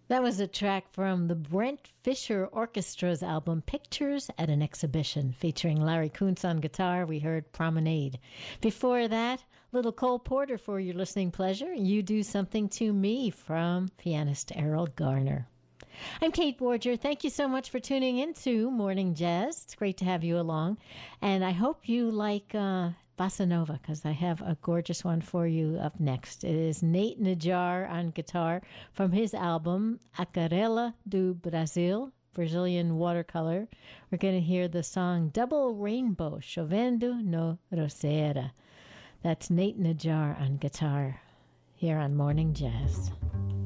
That was a track from the Brent Fisher Orchestra's album Pictures at an Exhibition, featuring Larry Kuntz on guitar. We heard Promenade. Before that, little Cole Porter for your listening pleasure. You Do Something to Me from pianist Errol Garner. I'm Kate Borger. Thank you so much for tuning into Morning Jazz. It's great to have you along. And I hope you like Bossa Nova, because I have a gorgeous one for you up next. It is Nate Najar on guitar from his album Aquarela do Brasil, Brazilian Watercolor. We're going to hear the song Double Rainbow, Chovendo no Roseira. That's Nate Najar on guitar here on Morning Jazz.